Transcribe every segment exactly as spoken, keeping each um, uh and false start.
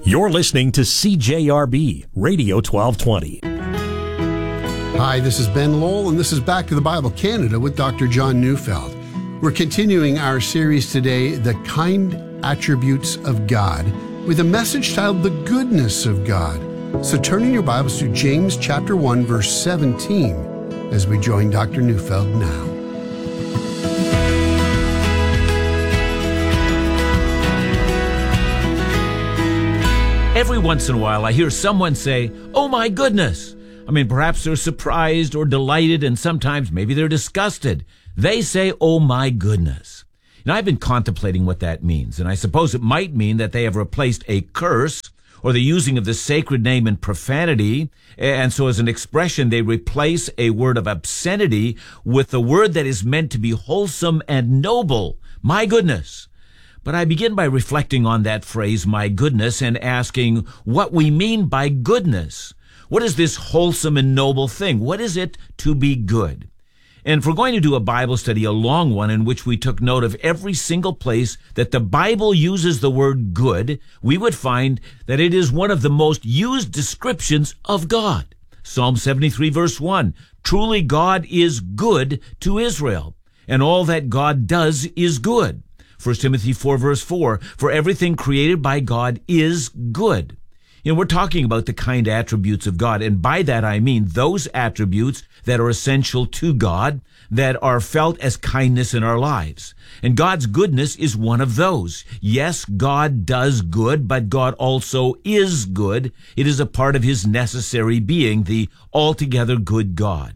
You're listening to C J R B Radio twelve twenty. Hi, this is Ben Lowell, and this is Back to the Bible Canada with Doctor John Neufeld. We're continuing our series today, The Kind Attributes of God, with a message titled The Goodness of God. So turn in your Bibles to James chapter one, verse seventeen, as we join Doctor Neufeld now. Every once in a while, I hear someone say, "Oh my goodness." I mean, perhaps they're surprised or delighted, and sometimes maybe they're disgusted. They say, "Oh my goodness." And I've been contemplating what that means, and I suppose it might mean that they have replaced a curse or the using of the sacred name in profanity, and so as an expression, they replace a word of obscenity with the word that is meant to be wholesome and noble. My goodness. But I begin by reflecting on that phrase, my goodness, and asking what we mean by goodness. What is this wholesome and noble thing? What is it to be good? And if we're going to do a Bible study, a long one, in which we took note of every single place that the Bible uses the word good, we would find that it is one of the most used descriptions of God. Psalm seventy-three, verse one, truly God is good to Israel, and all that God does is good. First Timothy four, verse four, for everything created by God is good. You know, we're talking about the kind attributes of God, and by that I mean those attributes that are essential to God, that are felt as kindness in our lives. And God's goodness is one of those. Yes, God does good, but God also is good. It is a part of his necessary being, the altogether good God.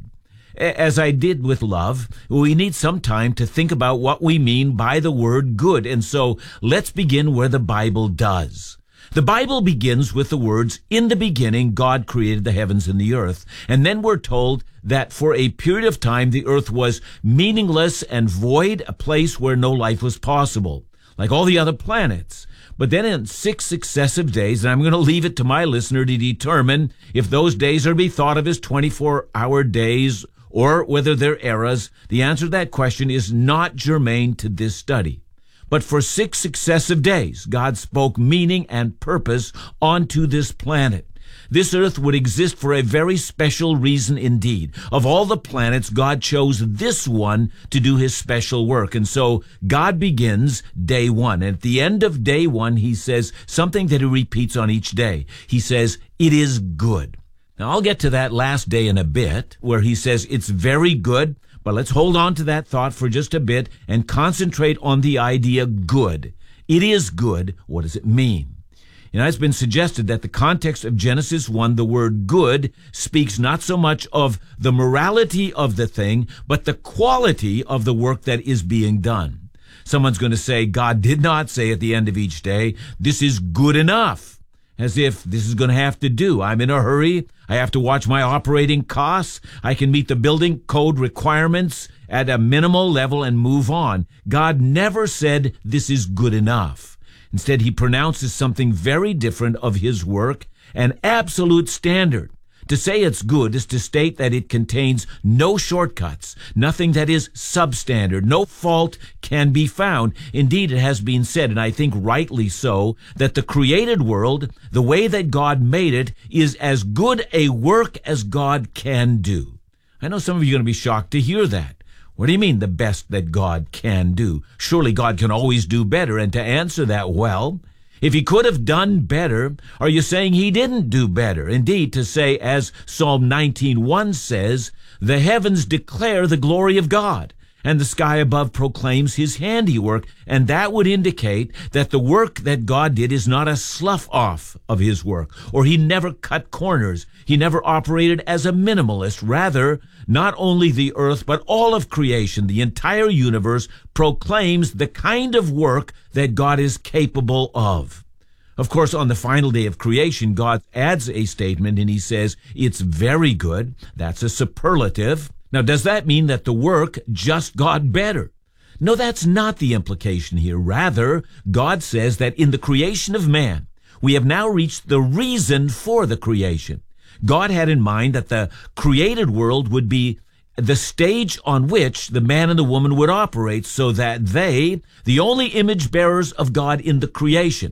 As I did with love, we need some time to think about what we mean by the word good, and so let's begin where the Bible does. The Bible begins with the words, in the beginning, God created the heavens and the earth. And then we're told that for a period of time, the earth was meaningless and void, a place where no life was possible, like all the other planets. But then in six successive days, and I'm going to leave it to my listener to determine if those days are to be thought of as twenty-four hour days or whether they're eras, the answer to that question is not germane to this study. But for six successive days, God spoke meaning and purpose onto this planet. This earth would exist for a very special reason indeed. Of all the planets, God chose this one to do his special work. And so God begins day one. And at the end of day one, he says something that he repeats on each day. He says, it is good. Now, I'll get to that last day in a bit, where he says it's very good. But let's hold on to that thought for just a bit and concentrate on the idea good. It is good. What does it mean? You know, it's been suggested that the context of Genesis one, the word good, speaks not so much of the morality of the thing, but the quality of the work that is being done. Someone's going to say, God did not say at the end of each day, this is good enough. As if this is going to have to do. I'm in a hurry. I have to watch my operating costs. I can meet the building code requirements at a minimal level and move on. God never said this is good enough. Instead, he pronounces something very different of his work, an absolute standard. To say it's good is to state that it contains no shortcuts, nothing that is substandard, no fault can be found. Indeed, it has been said, and I think rightly so, that the created world, the way that God made it, is as good a work as God can do. I know some of you are going to be shocked to hear that. What do you mean, the best that God can do? Surely God can always do better, and to answer that, well, if he could have done better, are you saying he didn't do better? Indeed, to say, as Psalm nineteen one says, the heavens declare the glory of God, and the sky above proclaims his handiwork, and that would indicate that the work that God did is not a slough-off of his work, or he never cut corners. He never operated as a minimalist. Rather, not only the earth, but all of creation, the entire universe, proclaims the kind of work that God is capable of. Of course, on the final day of creation, God adds a statement, and he says, it's very good. That's a superlative. Now, does that mean that the work just got better? No, that's not the implication here. Rather, God says that in the creation of man, we have now reached the reason for the creation. God had in mind that the created world would be the stage on which the man and the woman would operate so that they, the only image bearers of God in the creation,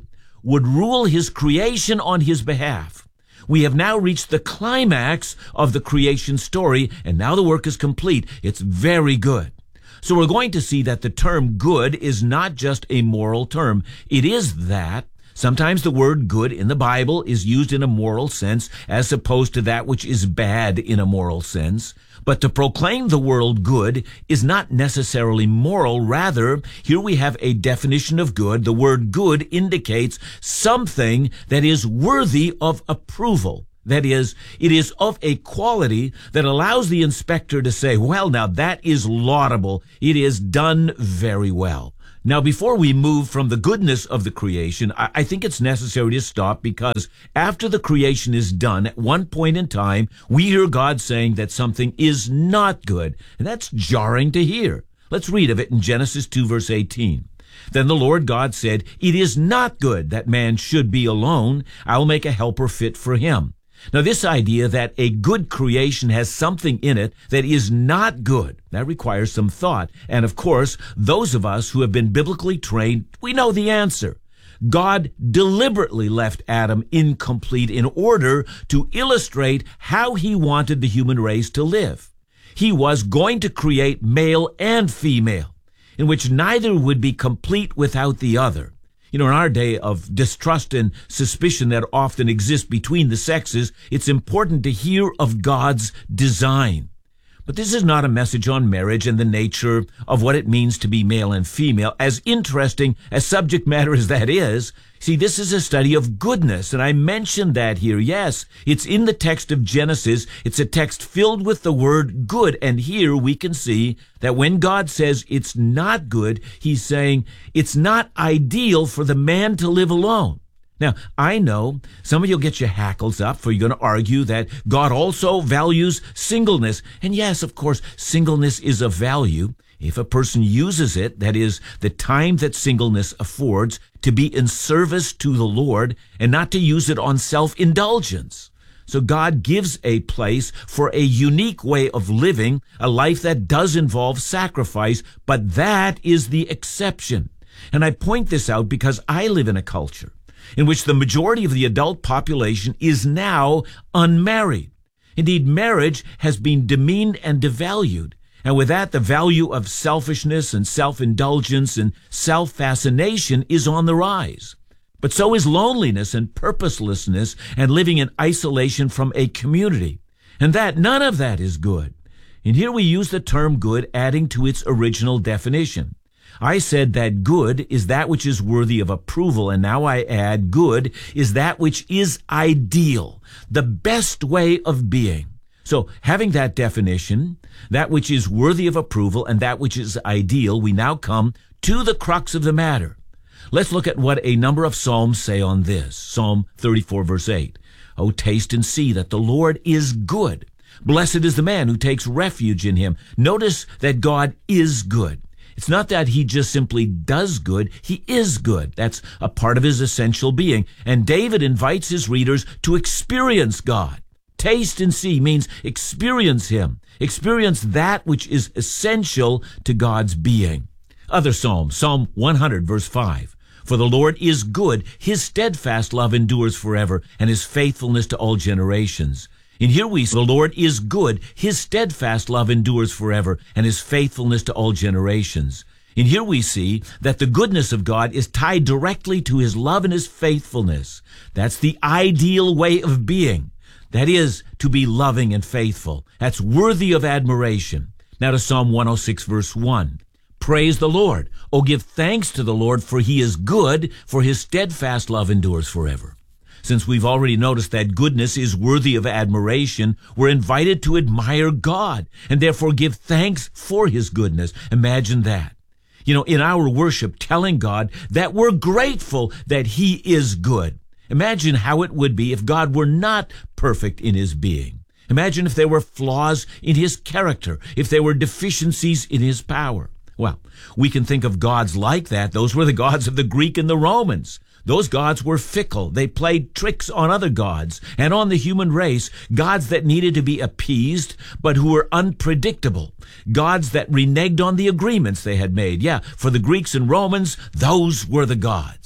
would rule his creation on his behalf. We have now reached the climax of the creation story, and now the work is complete. It's very good. So we're going to see that the term good is not just a moral term. It is that. Sometimes the word good in the Bible is used in a moral sense as opposed to that which is bad in a moral sense. But to proclaim the world good is not necessarily moral. Rather, here we have a definition of good. The word good indicates something that is worthy of approval. That is, it is of a quality that allows the inspector to say, well, now that is laudable. It is done very well. Now, before we move from the goodness of the creation, I think it's necessary to stop, because after the creation is done, at one point in time, we hear God saying that something is not good. And that's jarring to hear. Let's read of it in Genesis two, verse eighteen. Then the Lord God said, "It is not good that man should be alone. I will make a helper fit for him." Now, this idea that a good creation has something in it that is not good, that requires some thought. And of course, those of us who have been biblically trained, we know the answer. God deliberately left Adam incomplete in order to illustrate how he wanted the human race to live. He was going to create male and female, in which neither would be complete without the other. You know, in our day of distrust and suspicion that often exists between the sexes, it's important to hear of God's design. But this is not a message on marriage and the nature of what it means to be male and female. As interesting as subject matter as that is, see, this is a study of goodness, and I mentioned that here. Yes, it's in the text of Genesis. It's a text filled with the word good, and here we can see that when God says it's not good, he's saying it's not ideal for the man to live alone. Now, I know some of you will get your hackles up, for you're going to argue that God also values singleness. And yes, of course, singleness is of value if a person uses it, that is, the time that singleness affords, to be in service to the Lord and not to use it on self-indulgence. So God gives a place for a unique way of living, a life that does involve sacrifice, but that is the exception. And I point this out because I live in a culture in which the majority of the adult population is now unmarried. Indeed, marriage has been demeaned and devalued. And with that, the value of selfishness and self-indulgence and self-fascination is on the rise. But so is loneliness and purposelessness and living in isolation from a community. And that, none of that is good. And here we use the term good, adding to its original definition. I said that good is that which is worthy of approval, and now I add good is that which is ideal, the best way of being. So having that definition, that which is worthy of approval and that which is ideal, we now come to the crux of the matter. Let's look at what a number of Psalms say on this. Psalm thirty-four, verse eight. "Oh, taste and see that the Lord is good. Blessed is the man who takes refuge in him." Notice that God is good. It's not that he just simply does good. He is good. That's a part of his essential being. And David invites his readers to experience God. Taste and see means experience him. Experience that which is essential to God's being. Other Psalms, Psalm one hundred, verse five. "For the Lord is good. His steadfast love endures forever, and his faithfulness to all generations." And here we see the Lord is good. His steadfast love endures forever, and his faithfulness to all generations. And here we see that the goodness of God is tied directly to his love and his faithfulness. That's the ideal way of being. That is, to be loving and faithful. That's worthy of admiration. Now to Psalm one oh six, verse one. "Praise the Lord. Oh, give thanks to the Lord, for he is good, for his steadfast love endures forever." Since we've already noticed that goodness is worthy of admiration, we're invited to admire God and therefore give thanks for his goodness. Imagine that. You know, in our worship, telling God that we're grateful that he is good. Imagine how it would be if God were not perfect in his being. Imagine if there were flaws in his character, if there were deficiencies in his power. Well, we can think of gods like that. Those were the gods of the Greek and the Romans. Those gods were fickle. They played tricks on other gods and on the human race, gods that needed to be appeased, but who were unpredictable, gods that reneged on the agreements they had made. Yeah, for the Greeks and Romans, those were the gods.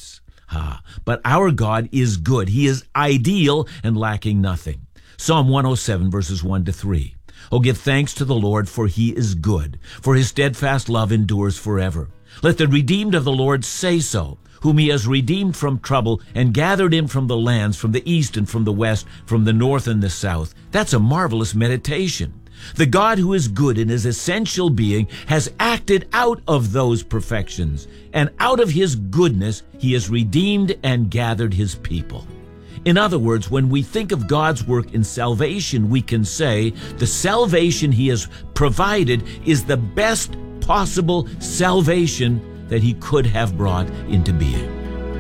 Ah, but our God is good. He is ideal and lacking nothing. Psalm one oh seven, verses one to three. Oh, give thanks to the Lord, for he is good, for his steadfast love endures forever. Let the redeemed of the Lord say so, whom he has redeemed from trouble and gathered in from the lands, from the east and from the west, from the north and the south. That's a marvelous meditation. The God who is good in his essential being has acted out of those perfections, and out of his goodness he has redeemed and gathered his people. In other words, when we think of God's work in salvation, we can say the salvation he has provided is the best possible salvation that he could have brought into being.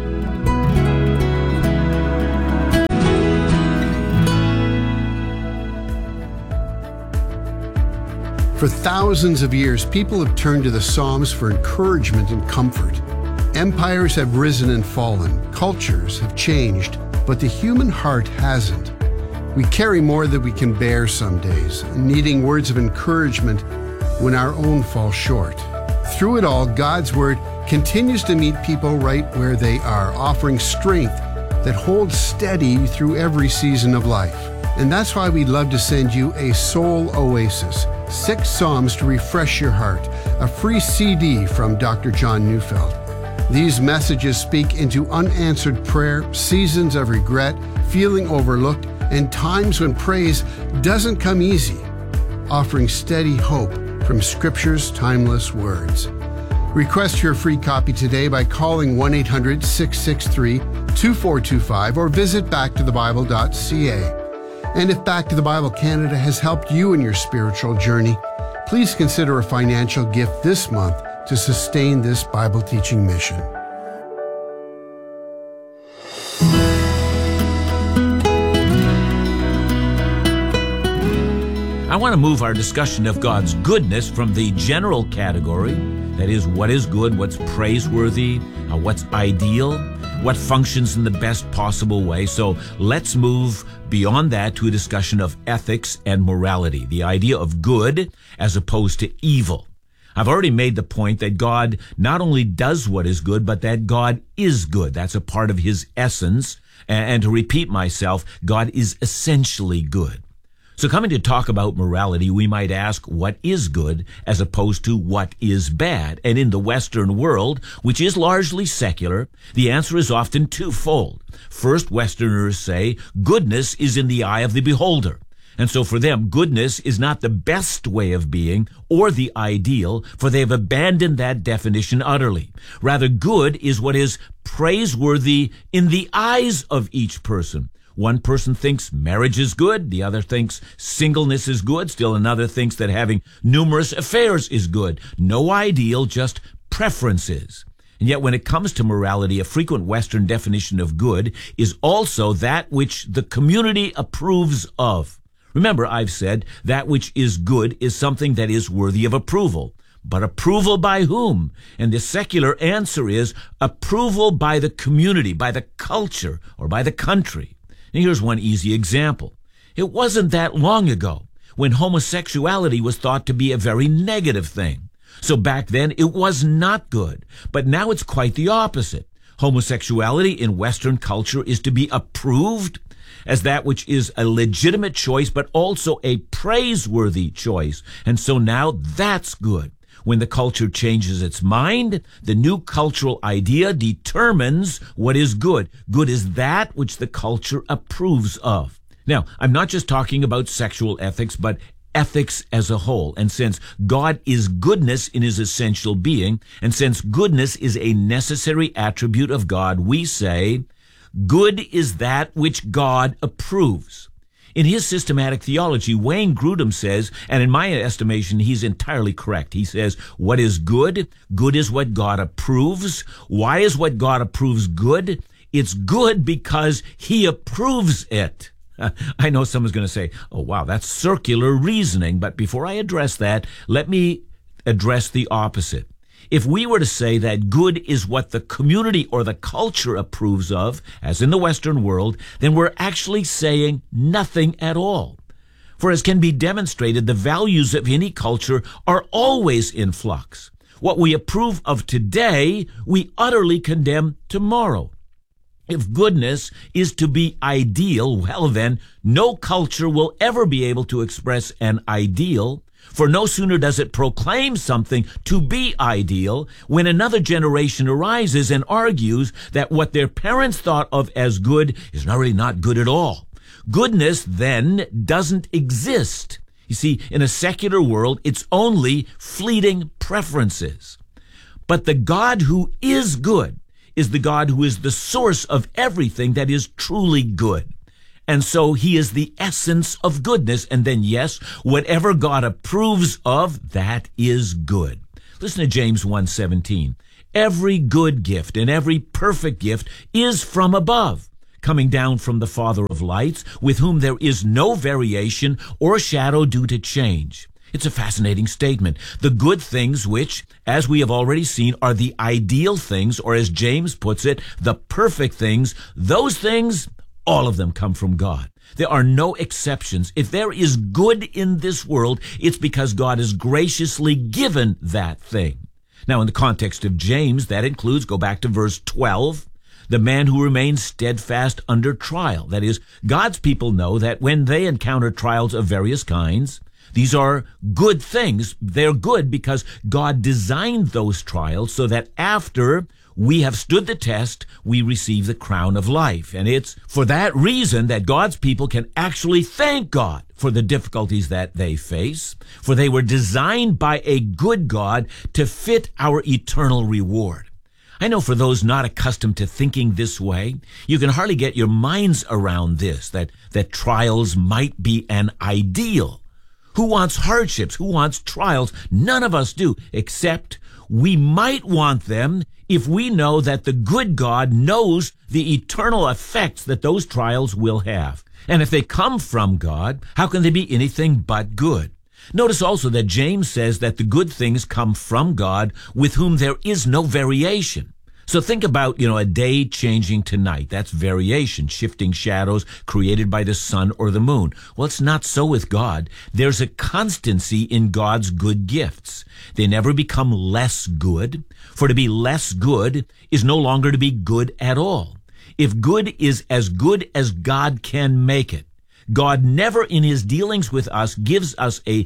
For thousands of years, people have turned to the Psalms for encouragement and comfort. Empires have risen and fallen, cultures have changed, but the human heart hasn't. We carry more than we can bear some days, needing words of encouragement when our own fall short. Through it all, God's Word continues to meet people right where they are, offering strength that holds steady through every season of life. And that's why we'd love to send you a Soul Oasis, six Psalms to refresh your heart, a free C D from Doctor John Neufeld. These messages speak into unanswered prayer, seasons of regret, feeling overlooked, and times when praise doesn't come easy, offering steady hope from Scripture's timeless words. Request your free copy today by calling one eight hundred, six six three, two four two five or visit back to the bible dot c a. And if Back to the Bible Canada has helped you in your spiritual journey, please consider a financial gift this month to sustain this Bible teaching mission. I want to move our discussion of God's goodness from the general category, that is, what is good, what's praiseworthy, uh, what's ideal, what functions in the best possible way. So let's move beyond that to a discussion of ethics and morality, the idea of good as opposed to evil. I've already made the point that God not only does what is good, but that God is good. That's a part of his essence. And to repeat myself, God is essentially good. So coming to talk about morality, we might ask what is good as opposed to what is bad. And in the Western world, which is largely secular, the answer is often twofold. First, Westerners say goodness is in the eye of the beholder. And so for them, goodness is not the best way of being or the ideal, for they have abandoned that definition utterly. Rather, good is what is praiseworthy in the eyes of each person. One person thinks marriage is good, the other thinks singleness is good, still another thinks that having numerous affairs is good. No ideal, just preferences. And yet when it comes to morality, a frequent Western definition of good is also that which the community approves of. Remember, I've said that which is good is something that is worthy of approval. But approval by whom? And the secular answer is approval by the community, by the culture, or by the country. And here's one easy example. It wasn't that long ago when homosexuality was thought to be a very negative thing. So back then it was not good, but now it's quite the opposite. Homosexuality in Western culture is to be approved as that which is a legitimate choice, but also a praiseworthy choice. And so now that's good. When the culture changes its mind, the new cultural idea determines what is good. Good is that which the culture approves of. Now, I'm not just talking about sexual ethics, but ethics as a whole. And since God is goodness in his essential being, and since goodness is a necessary attribute of God, we say, good is that which God approves. In his systematic theology, Wayne Grudem says, and in my estimation, he's entirely correct. He says, what is good? Good is what God approves. Why is what God approves good? It's good because he approves it. I know someone's going to say, oh, wow, that's circular reasoning. But before I address that, let me address the opposite. If we were to say that good is what the community or the culture approves of, as in the Western world, then we're actually saying nothing at all. For as can be demonstrated, the values of any culture are always in flux. What we approve of today, we utterly condemn tomorrow. If goodness is to be ideal, well then, no culture will ever be able to express an ideal, for no sooner does it proclaim something to be ideal when another generation arises and argues that what their parents thought of as good is not really not good at all. Goodness then doesn't exist. You see, in a secular world, it's only fleeting preferences. But the God who is good is the God who is the source of everything that is truly good. And so he is the essence of goodness. And then, yes, whatever God approves of, that is good. Listen to James one seventeen. Every good gift and every perfect gift is from above, coming down from the Father of lights, with whom there is no variation or shadow due to change. It's a fascinating statement. The good things which, as we have already seen, are the ideal things, or as James puts it, the perfect things, those things, all of them come from God. There are no exceptions. If there is good in this world, it's because God has graciously given that thing. Now, in the context of James, that includes, go back to verse twelve, the man who remains steadfast under trial. That is, God's people know that when they encounter trials of various kinds, these are good things. They're good because God designed those trials so that after we have stood the test, we receive the crown of life. And it's for that reason that God's people can actually thank God for the difficulties that they face, for they were designed by a good God to fit our eternal reward. I know for those not accustomed to thinking this way, you can hardly get your minds around this, that, that trials might be an ideal. Who wants hardships? Who wants trials? None of us do, except we might want them if we know that the good God knows the eternal effects that those trials will have. And if they come from God, how can they be anything but good? Notice also that James says that the good things come from God, with whom there is no variation. So think about, you know, a day changing to night. That's variation, shifting shadows created by the sun or the moon. Well, it's not so with God. There's a constancy in God's good gifts. They never become less good, for to be less good is no longer to be good at all. If good is as good as God can make it, God never in his dealings with us gives us a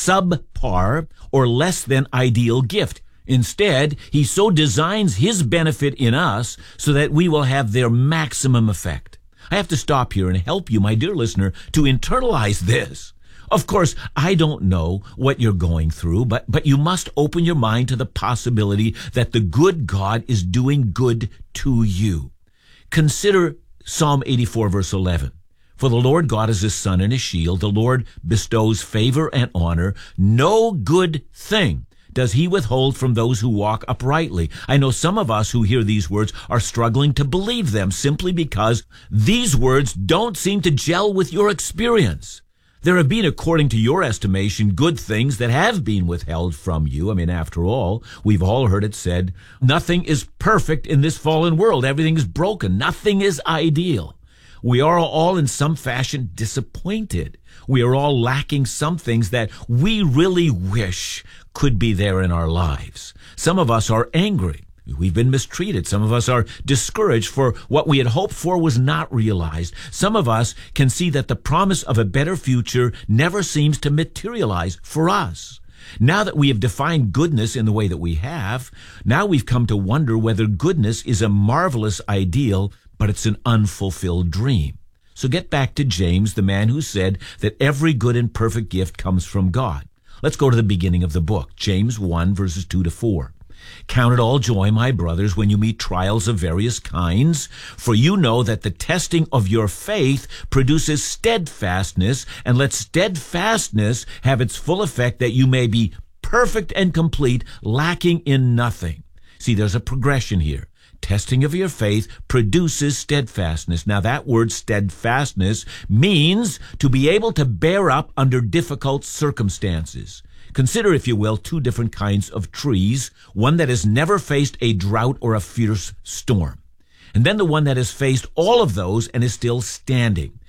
subpar or less than ideal gift. Instead, he so designs his benefit in us so that we will have their maximum effect. I have to stop here and help you, my dear listener, to internalize this. Of course, I don't know what you're going through, but, but you must open your mind to the possibility that the good God is doing good to you. Consider Psalm eighty-four, verse eleven. For the Lord God is his sun and his shield. The Lord bestows favor and honor. No good thing does he withhold from those who walk uprightly. I know some of us who hear these words are struggling to believe them simply because these words don't seem to gel with your experience. There have been, according to your estimation, good things that have been withheld from you. I mean, after all, we've all heard it said, nothing is perfect in this fallen world. Everything is broken. Nothing is ideal. We are all in some fashion disappointed. We are all lacking some things that we really wish could be there in our lives. Some of us are angry. We've been mistreated. Some of us are discouraged for what we had hoped for was not realized. Some of us can see that the promise of a better future never seems to materialize for us. Now that we have defined goodness in the way that we have, now we've come to wonder whether goodness is a marvelous ideal, but it's an unfulfilled dream. So get back to James, the man who said that every good and perfect gift comes from God. Let's go to the beginning of the book, James one, verses two to four. Count it all joy, my brothers, when you meet trials of various kinds, for you know that the testing of your faith produces steadfastness, and let steadfastness have its full effect, that you may be perfect and complete, lacking in nothing. See, there's a progression here. Testing of your faith produces steadfastness. Now, that word steadfastness means to be able to bear up under difficult circumstances. Consider, if you will, two different kinds of trees, one that has never faced a drought or a fierce storm, and then the one that has faced all of those and is still standing.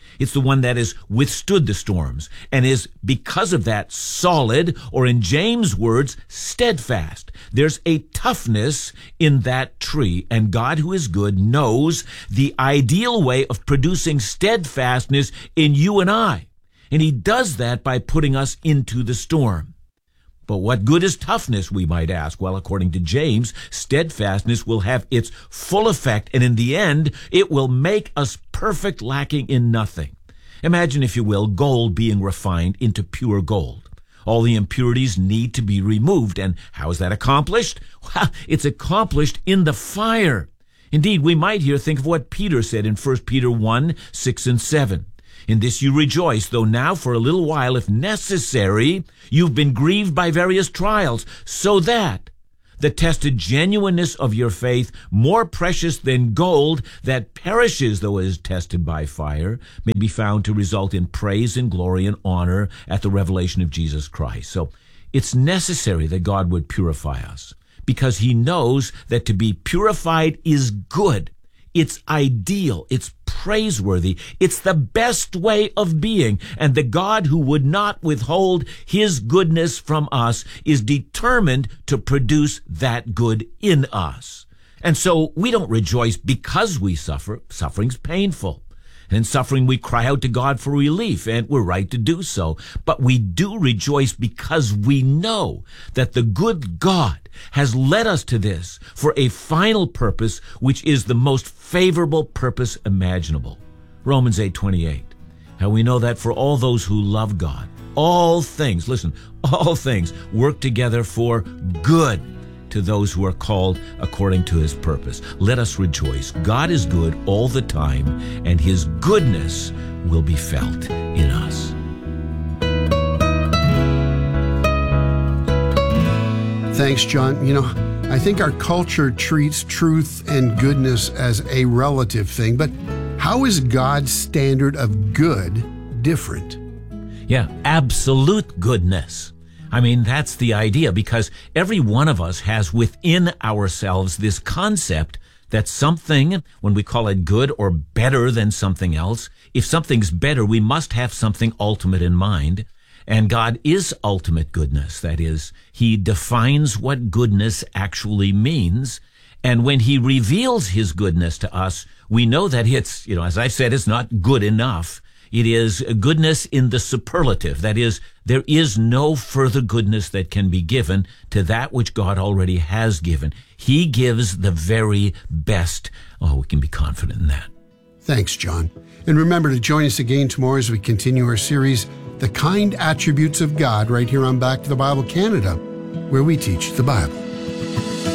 It's the one that has withstood the storms and is, because of that, solid, or in James' words, steadfast. There's a toughness in that tree, and God, who is good, knows the ideal way of producing steadfastness in you and I. And he does that by putting us into the storm. But what good is toughness, we might ask? Well, according to James, steadfastness will have its full effect, and in the end, it will make us perfect, lacking in nothing. Imagine, if you will, gold being refined into pure gold. All the impurities need to be removed, and how is that accomplished? Well, it's accomplished in the fire. Indeed, we might here think of what Peter said in First Peter one, six and seven. In this you rejoice, though now for a little while, if necessary, you've been grieved by various trials, so that the tested genuineness of your faith, more precious than gold that perishes though it is tested by fire, may be found to result in praise and glory and honor at the revelation of Jesus Christ. So it's necessary that God would purify us, because he knows that to be purified is good. It's ideal. It's praiseworthy. It's the best way of being. And the God who would not withhold his goodness from us is determined to produce that good in us. And so we don't rejoice because we suffer. Suffering's painful. And in suffering, we cry out to God for relief, and we're right to do so. But we do rejoice because we know that the good God has led us to this for a final purpose, which is the most favorable purpose imaginable. Romans eight twenty-eight. How we know that for all those who love God, all things, listen, all things work together for good to those who are called according to his purpose. Let us rejoice. God is good all the time, and his goodness will be felt in us. Thanks, John. You know, I think our culture treats truth and goodness as a relative thing, but how is God's standard of good different? Yeah, absolute goodness. I mean, that's the idea, because every one of us has within ourselves this concept that something, when we call it good or better than something else, if something's better, we must have something ultimate in mind. And God is ultimate goodness. That is, he defines what goodness actually means. And when he reveals his goodness to us, we know that it's, you know, as I've said, it's not good enough. It is goodness in the superlative. That is, there is no further goodness that can be given to that which God already has given. He gives the very best. Oh, we can be confident in that. Thanks, John. And remember to join us again tomorrow as we continue our series, The Kind Attributes of God, right here on Back to the Bible Canada, where we teach the Bible.